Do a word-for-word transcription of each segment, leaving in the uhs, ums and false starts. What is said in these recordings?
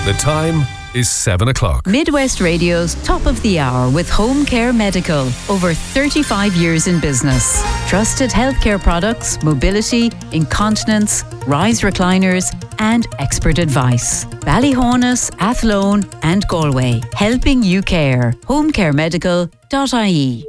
The time is seven o'clock. Midwest Radio's Top of the Hour with Home Care Medical. Over thirty-five years in business. Trusted healthcare products, mobility, incontinence, rise recliners and expert advice. Ballyhonus, Athlone and Galway. Helping you care. home care medical dot I E.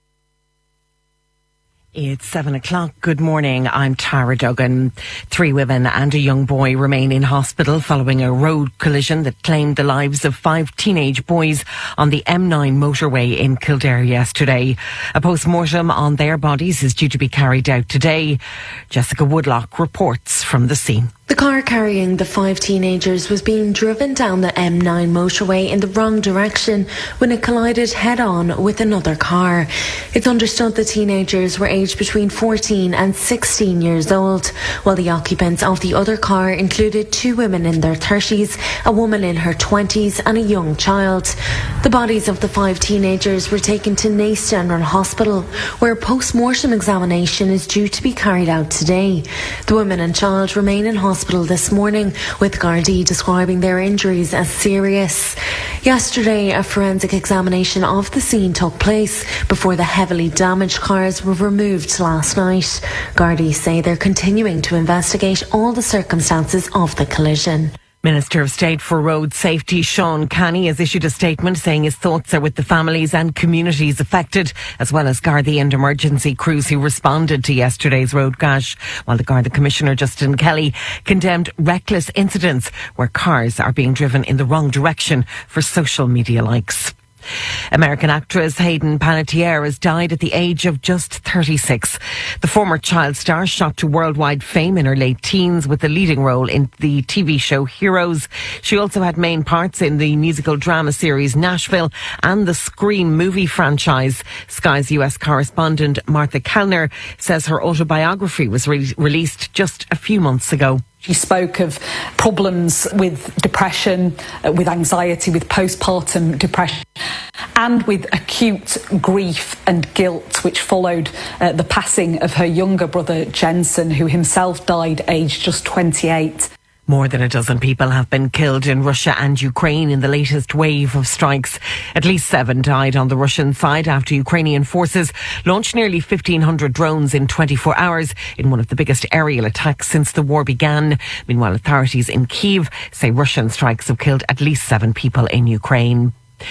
It's seven o'clock. Good morning. I'm Tara Duggan. Three women and a young boy remain in hospital following a road collision that claimed the lives of five teenage boys on the M nine motorway in Kildare yesterday. A post-mortem on their bodies is due to be carried out today. Jessica Woodlock reports from the scene. The car carrying the five teenagers was being driven down the M nine motorway in the wrong direction when it collided head-on with another car. It's understood the teenagers were aged between fourteen and sixteen years old, while the occupants of the other car included two women in their thirties, a woman in her twenties and a young child. The bodies of the five teenagers were taken to Naas General Hospital, where a post-mortem examination is due to be carried out today. The women and child remain in hospital hospital this morning, with Gardaí describing their injuries as serious. Yesterday, a forensic examination of the scene took place before the heavily damaged cars were removed last night. Gardaí say they're continuing to investigate all the circumstances of the collision. Minister of State for Road Safety Sean Canny has issued a statement saying his thoughts are with the families and communities affected, as well as Gardaí and emergency crews who responded to yesterday's road crash, while the Garda Commissioner Justin Kelly condemned reckless incidents where cars are being driven in the wrong direction for social media likes. American actress Hayden Panettiere has died at the age of just thirty-six. The former child star shot to worldwide fame in her late teens with a leading role in the T V show Heroes. She also had main parts in the musical drama series Nashville and the Scream movie franchise. Sky's U S correspondent Martha Kellner says her autobiography was re- released just a few months ago. She spoke of problems with depression, uh, with anxiety, with postpartum depression, and with acute grief and guilt, which followed uh, the passing of her younger brother Jensen, who himself died aged just twenty-eight. More than a dozen people have been killed in Russia and Ukraine in the latest wave of strikes. At least seven died on the Russian side after Ukrainian forces launched nearly fifteen hundred drones in twenty-four hours in one of the biggest aerial attacks since the war began. Meanwhile, authorities in Kyiv say Russian strikes have killed at least seven people in Ukraine.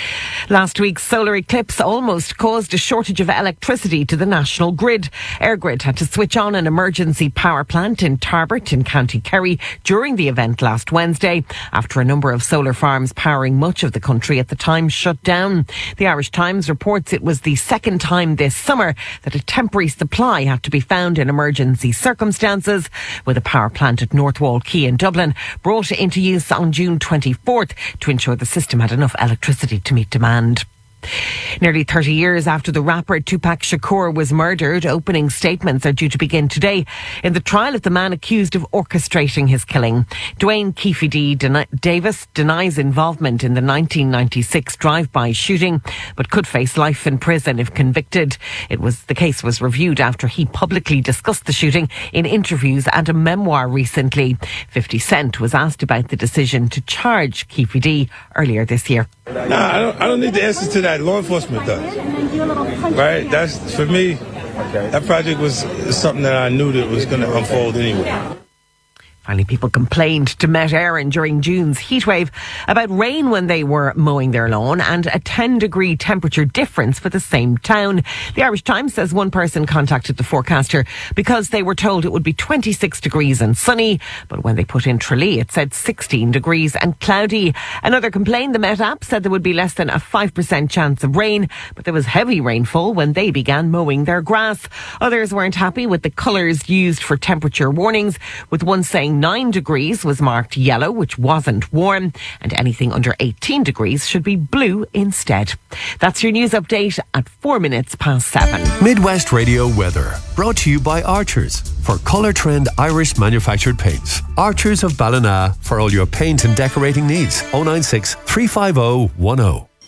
Last week's solar eclipse almost caused a shortage of electricity to the national grid. EirGrid had to switch on an emergency power plant in Tarbert in County Kerry during the event last Wednesday, after a number of solar farms powering much of the country at the time shut down. The Irish Times reports it was the second time this summer that a temporary supply had to be found in emergency circumstances, with a power plant at Northwall Quay in Dublin brought into use on June twenty-fourth to ensure the system had enough electricity to meet demand. Nearly thirty years after the rapper Tupac Shakur was murdered, opening statements are due to begin today in the trial of the man accused of orchestrating his killing. Dwayne Keefe D. Den- Davis denies involvement in the nineteen ninety-six drive-by shooting, but could face life in prison if convicted. It was the case was reviewed after he publicly discussed the shooting in interviews and a memoir recently. fifty Cent was asked about the decision to charge Keefe D. earlier this year. Nah, I don't, I don't need the answers to that. Law enforcement does. Right? That's, for me, that project was something that I knew that was going to unfold anyway. Finally, people complained to Met Éireann during June's heatwave about rain when they were mowing their lawn and a ten degree temperature difference for the same town. The Irish Times says one person contacted the forecaster because they were told it would be twenty-six degrees and sunny, but when they put in Tralee it said sixteen degrees and cloudy. Another complained the Met app said there would be less than a five percent chance of rain, but there was heavy rainfall when they began mowing their grass. Others weren't happy with the colours used for temperature warnings, with one saying nine degrees was marked yellow, which wasn't warm, and anything under eighteen degrees should be blue instead. That's your news update at four minutes past seven. Midwest Radio weather, brought to you by Archers for Colour Trend Irish manufactured paints. Archers of Ballina for all your paint and decorating needs. oh nine six, three five oh, one oh.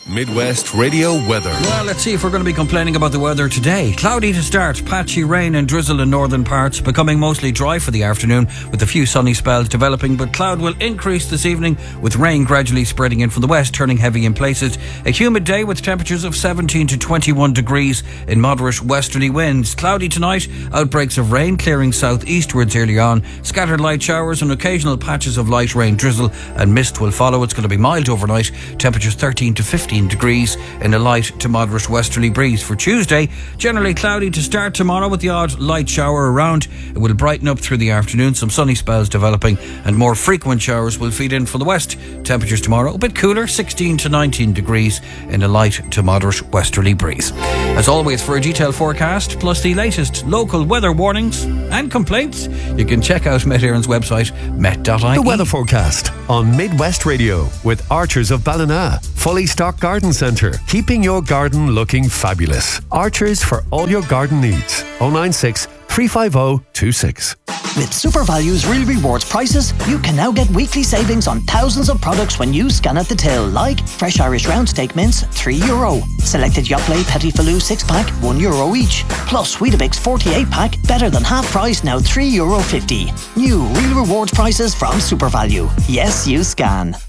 Midwest Radio weather. Well, let's see if we're going to be complaining about the weather today. Cloudy to start, patchy rain and drizzle in northern parts, becoming mostly dry for the afternoon with a few sunny spells developing, but cloud will increase this evening with rain gradually spreading in from the west, turning heavy in places. A humid day with temperatures of seventeen to twenty-one degrees in moderate westerly winds. Cloudy tonight, outbreaks of rain clearing southeastwards early on. Scattered light showers and occasional patches of light rain, drizzle and mist will follow. It's going to be mild overnight, temperatures thirteen to fifteen degrees in a light to moderate westerly breeze. For Tuesday, generally cloudy to start tomorrow with the odd light shower around. It will brighten up through the afternoon, some sunny spells developing and more frequent showers will feed in from the west. Temperatures tomorrow a bit cooler, sixteen to nineteen degrees in a light to moderate westerly breeze. As always, for a detailed forecast plus the latest local weather warnings and complaints, you can check out Met Éireann's website, met dot I E. The weather forecast on Midwest Radio with Archers of Ballina. Fully stocked garden centre, keeping your garden looking fabulous. Archers for all your garden needs. oh nine six, three five oh, two six. With SuperValue's Real Rewards prices, you can now get weekly savings on thousands of products when you scan at the till, like fresh Irish round steak mince, three euro. Selected Yoplait Petit Falou six pack, one euro each. Plus Weetabix forty-eight pack, better than half price, now three euro fifty. New Real Rewards prices from SuperValue. Yes, you scan.